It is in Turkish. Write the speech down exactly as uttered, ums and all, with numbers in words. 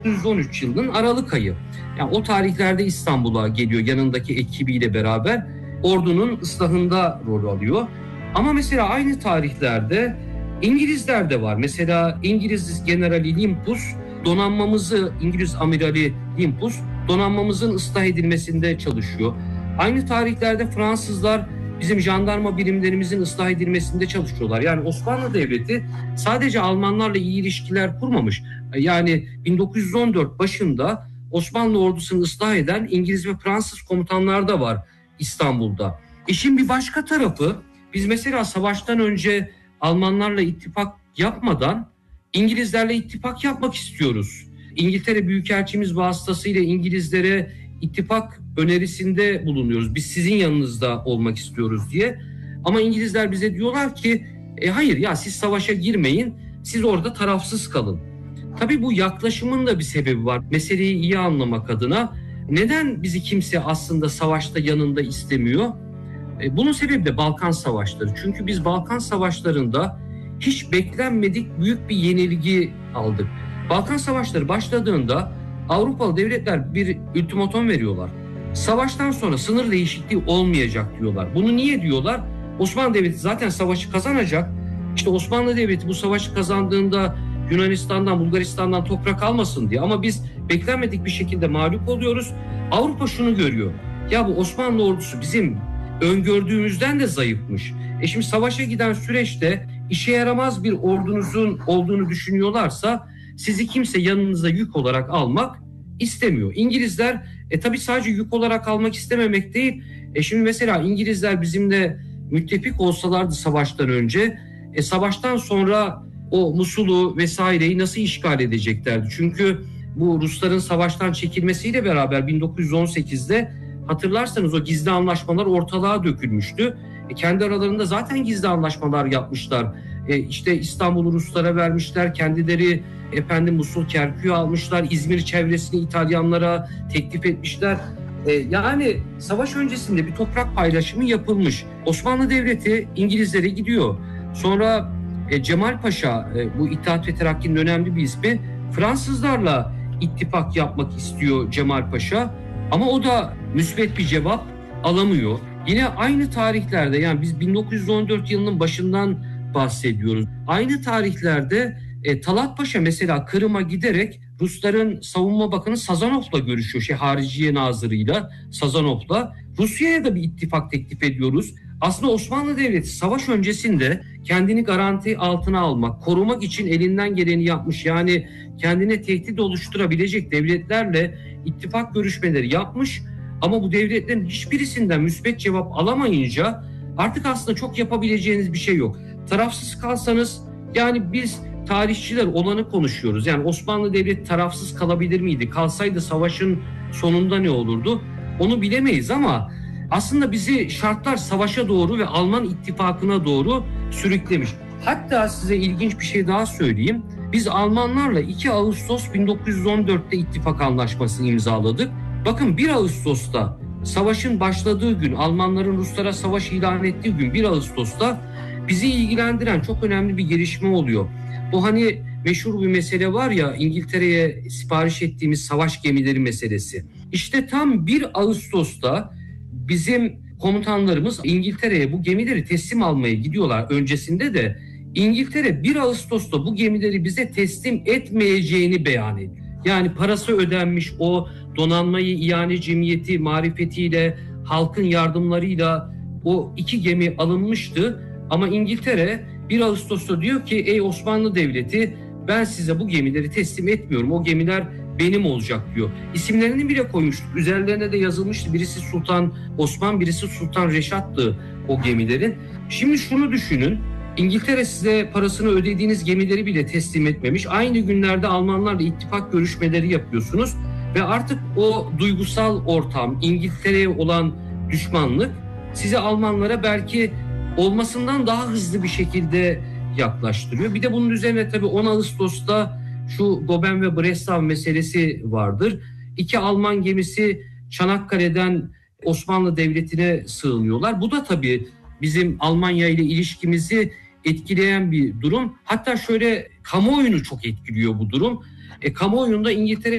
bin dokuz yüz on üç yılının Aralık ayı. Yani o tarihlerde İstanbul'a geliyor yanındaki ekibiyle beraber. Ordunun ıslahında rol alıyor. Ama mesela aynı tarihlerde İngilizler de var. Mesela İngiliz Generali Limpus donanmamızı, İngiliz Amirali Limpus donanmamızın ıslah edilmesinde çalışıyor. Aynı tarihlerde Fransızlar bizim jandarma birimlerimizin ıslah edilmesinde çalışıyorlar. Yani Osmanlı Devleti sadece Almanlarla iyi ilişkiler kurmamış. Yani bin dokuz yüz on dört başında Osmanlı ordusunu ıslah eden İngiliz ve Fransız komutanlar da var İstanbul'da. İşin bir başka tarafı, biz mesela savaştan önce Almanlarla ittifak yapmadan İngilizlerle ittifak yapmak istiyoruz. İngiltere Büyükelçimiz vasıtasıyla İngilizlere ittifak önerisinde bulunuyoruz. Biz sizin yanınızda olmak istiyoruz diye. Ama İngilizler bize diyorlar ki e, hayır ya siz savaşa girmeyin, siz orada tarafsız kalın. Tabii bu yaklaşımın da bir sebebi var. Meseleyi iyi anlamak adına neden bizi kimse aslında savaşta yanında istemiyor? E, bunun sebebi de Balkan Savaşları. Çünkü biz Balkan Savaşları'nda hiç beklenmedik büyük bir yenilgi aldık. Balkan Savaşları başladığında Avrupalı devletler bir ultimatom veriyorlar. Savaştan sonra sınır değişikliği olmayacak diyorlar. Bunu niye diyorlar? Osmanlı Devleti zaten savaşı kazanacak. İşte Osmanlı Devleti bu savaşı kazandığında Yunanistan'dan, Bulgaristan'dan toprak almasın diye. Ama biz beklenmedik bir şekilde mağlup oluyoruz. Avrupa şunu görüyor. Ya bu Osmanlı ordusu bizim öngördüğümüzden de zayıfmış. E şimdi savaşa giden süreçte işe yaramaz bir ordunuzun olduğunu düşünüyorlarsa sizi kimse yanınıza yük olarak almak istemiyor. İngilizler e tabii sadece yük olarak almak istememek değil. E şimdi mesela İngilizler bizimle müttefik olsalardı savaştan önce, e savaştan sonra o Musul'u vesaireyi nasıl işgal edeceklerdi? Çünkü bu Rusların savaştan çekilmesiyle beraber bin dokuz yüz on sekizde hatırlarsanız o gizli anlaşmalar ortalığa dökülmüştü. E kendi aralarında zaten gizli anlaşmalar yapmışlar. E işte İstanbul'u Ruslara vermişler, kendileri efendim Musul, Kerkük'ü almışlar, İzmir çevresini İtalyanlara teklif etmişler. E yani savaş öncesinde bir toprak paylaşımı yapılmış. Osmanlı Devleti İngilizlere gidiyor. Sonra e, Cemal Paşa, e, bu İttihat ve Terakki'nin önemli bir ismi, Fransızlarla ittifak yapmak istiyor Cemal Paşa. Ama o da müsbet bir cevap alamıyor. Yine aynı tarihlerde, yani biz bin dokuz yüz on dört yılının başından bahsediyoruz. Aynı tarihlerde e, Talat Paşa mesela Kırım'a giderek Rusların Savunma Bakanı Sazanov'la görüşüyor. Şey, Hariciye Nazırı'yla, Sazanov'la. Rusya'ya da bir ittifak teklif ediyoruz. Aslında Osmanlı Devleti savaş öncesinde kendini garanti altına almak, korumak için elinden geleni yapmış. Yani kendine tehdit oluşturabilecek devletlerle ittifak görüşmeleri yapmış. Ama bu devletlerin hiçbirisinden müsbet cevap alamayınca artık aslında çok yapabileceğiniz bir şey yok. Tarafsız kalsanız, yani biz tarihçiler olanı konuşuyoruz. Yani Osmanlı Devleti tarafsız kalabilir miydi? Kalsaydı savaşın sonunda ne olurdu? Onu bilemeyiz ama aslında bizi şartlar savaşa doğru ve Alman ittifakına doğru sürüklemiş. Hatta size ilginç bir şey daha söyleyeyim. Biz Almanlarla iki Ağustos bin dokuz yüz on dörtte ittifak anlaşmasını imzaladık. Bakın bir Ağustos'ta savaşın başladığı gün, Almanların Ruslara savaş ilan ettiği gün bir Ağustos'ta bizi ilgilendiren çok önemli bir gelişme oluyor. Bu hani meşhur bir mesele var ya, İngiltere'ye sipariş ettiğimiz savaş gemileri meselesi. İşte tam bir Ağustos'ta bizim komutanlarımız İngiltere'ye bu gemileri teslim almaya gidiyorlar. Öncesinde de İngiltere bir Ağustos'ta bu gemileri bize teslim etmeyeceğini beyan ediyor. Yani parası ödenmiş, o donanmayı İane Cemiyeti marifetiyle, halkın yardımlarıyla o iki gemi alınmıştı. Ama İngiltere bir Ağustos'ta diyor ki ey Osmanlı Devleti, ben size bu gemileri teslim etmiyorum. O gemiler benim olacak diyor. İsimlerini bile koymuştuk. Üzerlerine de yazılmıştı. Birisi Sultan Osman, birisi Sultan Reşat'tı o gemilerin. Şimdi şunu düşünün. İngiltere size parasını ödediğiniz gemileri bile teslim etmemiş. Aynı günlerde Almanlarla ittifak görüşmeleri yapıyorsunuz. Ve artık o duygusal ortam, İngiltere'ye olan düşmanlık sizi Almanlara belki olmasından daha hızlı bir şekilde yaklaştırıyor. Bir de bunun üzerine tabii on Ağustos'ta şu Goben ve Breslau meselesi vardır. İki Alman gemisi Çanakkale'den Osmanlı Devleti'ne sığınıyorlar. Bu da tabii bizim Almanya ile ilişkimizi etkileyen bir durum. Hatta şöyle kamuoyunu çok etkiliyor bu durum. E, kamuoyunda İngiltere